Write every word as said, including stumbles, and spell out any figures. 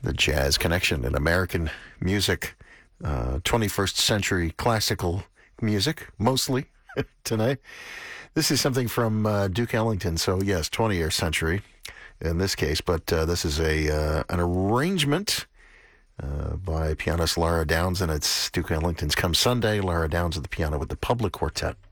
the jazz connection in American music, uh, twenty-first century classical music, mostly tonight. This is something from uh, Duke Ellington, so yes, twentieth century in this case, but uh, this is a uh, an arrangement uh, by pianist Lara Downs, and it's Duke Ellington's Come Sunday. Lara Downs at the piano with the Public Quartet.